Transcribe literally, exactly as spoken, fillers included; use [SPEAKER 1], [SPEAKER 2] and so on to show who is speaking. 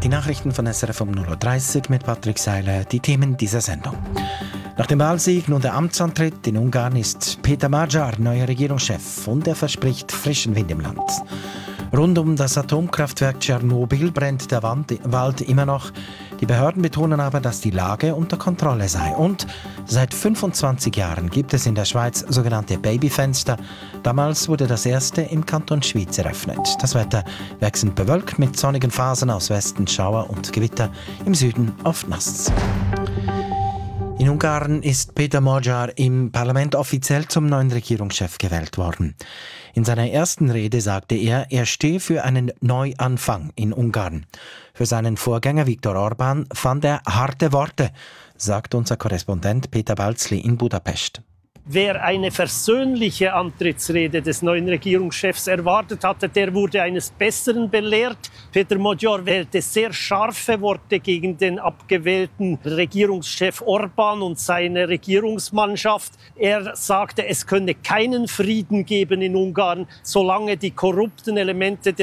[SPEAKER 1] Die Nachrichten von S R F um null Uhr dreißig mit Patrick Seiler, die Themen dieser Sendung. Nach dem Wahlsieg nun der Amtsantritt in Ungarn ist Peter Magyar neuer Regierungschef und er verspricht frischen Wind im Land. Rund um das Atomkraftwerk Tschernobyl brennt der Wald immer noch. Die Behörden betonen aber, dass die Lage unter Kontrolle sei. Und seit fünfundzwanzig Jahren gibt es in der Schweiz sogenannte Babyfenster. Damals wurde das erste im Kanton Schwyz eröffnet. Das Wetter wechselnd bewölkt mit sonnigen Phasen, aus Westen Schauer und Gewitter, im Süden oft nass. In Ungarn ist Peter Magyar im Parlament offiziell zum neuen Regierungschef gewählt worden. In seiner ersten Rede sagte er, er stehe für einen Neuanfang in Ungarn. Für seinen Vorgänger Viktor Orbán fand er harte Worte, sagt unser Korrespondent Peter Balzli in Budapest.
[SPEAKER 2] Wer eine versöhnliche Antrittsrede des neuen Regierungschefs erwartet hatte, der wurde eines Besseren belehrt. Peter Magyar wählte sehr scharfe Worte gegen den abgewählten Regierungschef Orbán und seine Regierungsmannschaft. Er sagte, es könne keinen Frieden geben in Ungarn, solange die korrupten Elemente der